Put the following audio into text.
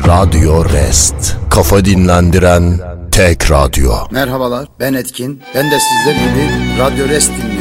Radyo Rest. Kafa dinlendiren tek radyo. Merhabalar, ben Etkin. Ben de sizler gibi Radyo Rest dinliyorum.